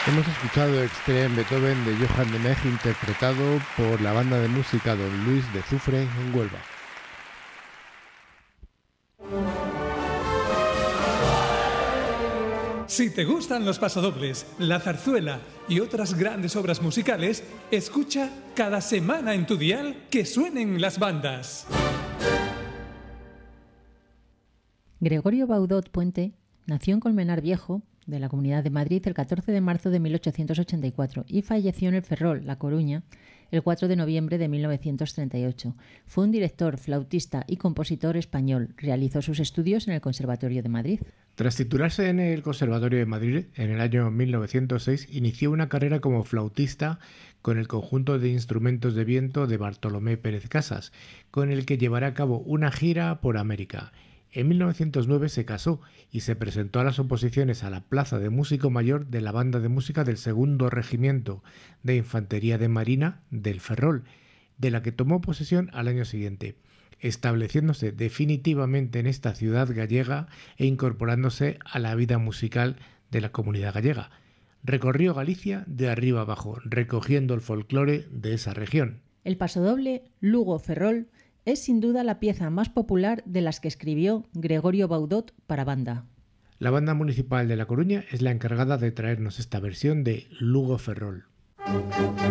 Hemos escuchado Extreme Beethoven de Johann de Meij, interpretado por la banda de música Don Luis de Zufre en Huelva. Si te gustan los pasodobles, la zarzuela y otras grandes obras musicales, escucha cada semana en tu dial que suenen las bandas. Gregorio Baudot Puente nació en Colmenar Viejo, de la Comunidad de Madrid, el 14 de marzo de 1884 y falleció en el Ferrol, La Coruña, el 4 de noviembre de 1938. Fue un director, flautista y compositor español. Realizó sus estudios en el Conservatorio de Madrid. Tras titularse en el Conservatorio de Madrid en el año 1906, inició una carrera como flautista con el conjunto de instrumentos de viento de Bartolomé Pérez Casas, con el que llevará a cabo una gira por América. En 1909 se casó y se presentó a las oposiciones a la plaza de músico mayor de la banda de música del Segundo Regimiento de Infantería de Marina del Ferrol, de la que tomó posesión al año siguiente, estableciéndose definitivamente en esta ciudad gallega e incorporándose a la vida musical de la comunidad gallega. Recorrió Galicia de arriba abajo, recogiendo el folclore de esa región. El pasodoble Lugo-Ferrol es sin duda la pieza más popular de las que escribió Gregorio Baudot para banda. La Banda Municipal de La Coruña es la encargada de traernos esta versión de Lugo-Ferrol.